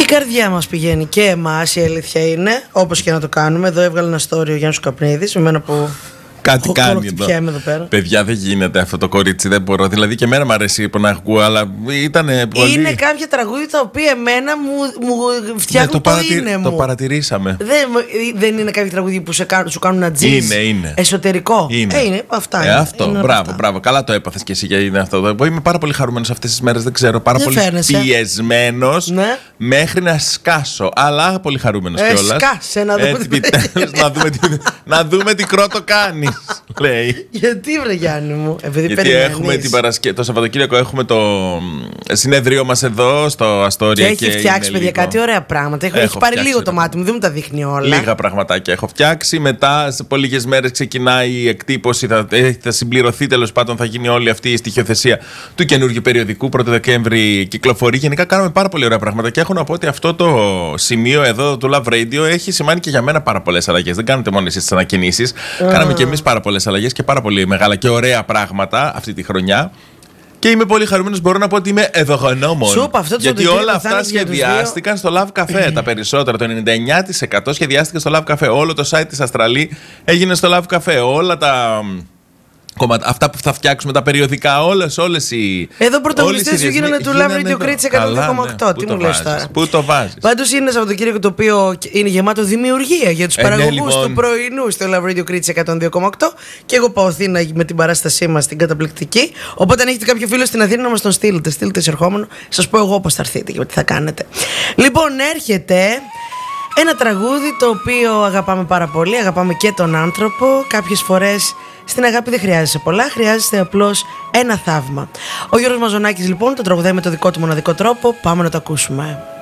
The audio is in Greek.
Η καρδιά μας πηγαίνει και εμάς, η αλήθεια είναι. Όπως και να το κάνουμε. Εδώ έβγαλε ένα story ο Γιάννης Καπνίδης, εμένα που κάτι κάνει εδώ πέρα. Παιδιά, δεν γίνεται αυτό το κορίτσι, δεν μπορώ. Δηλαδή και εμένα μου αρέσει που να ακούω, αλλά ήταν πολύ. Είναι κάποια τραγούδια τα οποία εμένα μου φτιάχνουν το είναι μου. Το παρατηρήσαμε. Δεν είναι κάποια τραγούδια που σου κάνουν να τζιζ. Είναι. Εσωτερικό. Είναι. Αυτά είναι. Αυτό. Είναι μπράβο. Καλά το έπαθες και εσύ για είναι αυτό. Είμαι πάρα πολύ χαρούμενος αυτές τις μέρες, δεν ξέρω. Πάρα πολύ πιεσμένος μέχρι να σκάσω. Αλλά πολύ χαρούμενος κιόλας. Σκάσε να δούμε τι κρότο κάνει. Λέει. Γιατί βρε Γιάννη μου, γιατί έχουμε το Σαββατοκύριακο έχουμε το συνέδριο μας εδώ στο Αστόρια. Και έχει φτιάξει παιδιά κάτι ωραία πράγματα. Έχει πάρει λίγο το μάτι μου, δεν μου τα δείχνει όλα. Λίγα πραγματάκια έχω φτιάξει. Μετά σε πολύ λίγες μέρες ξεκινάει η εκτύπωση. Θα συμπληρωθεί, τέλος πάντων, θα γίνει όλη αυτή η στοιχειοθεσία του καινούργιου περιοδικού. 1 Δεκέμβρη κυκλοφορεί. Γενικά κάνουμε πάρα πολύ ωραία πράγματα. Και έχω να πω ότι αυτό το σημείο εδώ του Love Radio έχει σημάνει και για μένα πάρα πολλές αλλαγές. Δεν κάνετε μόνο εσείς τις ανακοινήσεις. Κάναμε και εμείς πάρα πολλές αλλαγές και πάρα πολύ μεγάλα και ωραία πράγματα αυτή τη χρονιά. Και είμαι πολύ χαρούμενος, μπορώ να πω ότι είμαι ευγνώμων. Γιατί όλα αυτά σχεδιάστηκαν στο Love Cafe. Τα περισσότερα, το 99% σχεδιάστηκε στο Love Cafe. Όλο το site της Αστραλή έγινε στο Love Cafe. Όλα τα κόμματα, αυτά που θα φτιάξουμε, τα περιοδικά, όλες οι. Εδώ πρωταγωνιστές σου γίνανε του Love Radio Κρήτης 102,8. Τι μου λες τώρα. Πού το βάζεις. Πάντως είναι Σαββατοκύριακο το οποίο είναι γεμάτο δημιουργία για τους παραγωγούς του πρωινού στο Love Radio Κρήτης 102,8. Και εγώ πάω Αθήνα με την παράστασή μας την καταπληκτική. Οπότε αν έχετε κάποιο φίλο στην Αθήνα να μας τον στείλετε. Στείλτε εισερχόμενο, σας πω εγώ πώς θα έρθετε και τι θα κάνετε. Λοιπόν, έρχεται ένα τραγούδι το οποίο αγαπάμε πάρα πολύ. Αγαπάμε και τον άνθρωπο. Κάποιες φορές στην αγάπη δεν χρειάζεσαι πολλά, χρειάζεται απλώς ένα θαύμα. Ο Γιώργος Μαζονάκης λοιπόν το τραγουδάει με το δικό του μοναδικό τρόπο. Πάμε να το ακούσουμε.